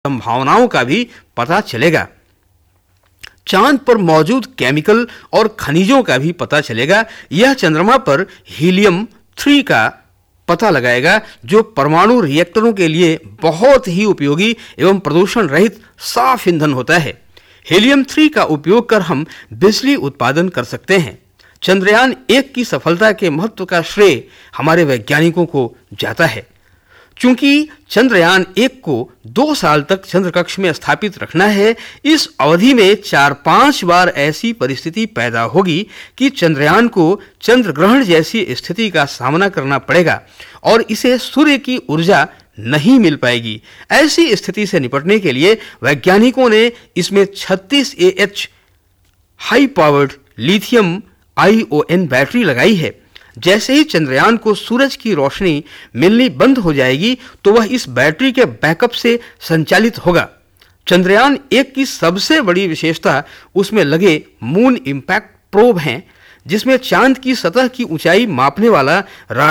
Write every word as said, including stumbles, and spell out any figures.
संभावनाओं का भी पता चलेगा। चांद पर मौजूद केमिकल और खनिजों का भी पता चलेगा। यह चंद्रमा पर हीलियम थ्री का पता लगाएगा, जो परमाणु रिएक्टरों के लिए बहुत ही उपयोगी एवं प्रदूषण रहित साफ ईंधन होता है। हीलियम थ्री का उपयोग कर हम बिजली उत्पादन कर सकते हैं। चंद्रयान एक की सफलता के महत्व का श्रेय हमारे वैज्ञानिकों को जाता है। चूंकि चंद्रयान एक को दो साल तक चंद्र कक्ष में स्थापित रखना है, इस अवधि में चार पांच बार ऐसी परिस्थिति पैदा होगी कि चंद्रयान को चंद्र ग्रहण जैसी स्थिति का सामना करना पड़ेगा और इसे सूर्य की ऊर्जा नहीं मिल पाएगी। ऐसी स्थिति से निपटने के लिए वैज्ञानिकों ने इसमें छत्तीस A H high powered lithium ION battery लगाई है। जैसे ही चंद्रयान को सूरज की रोशनी मिलनी बंद हो जाएगी तो वह इस बैटरी के बैकअप से संचालित होगा। चंद्रयान एक की सबसे बड़ी विशेषता उसमें लगे मून इंपैक्ट प्रोब हैं, जिसमें चांद की सतह की ऊंचाई मापने वाला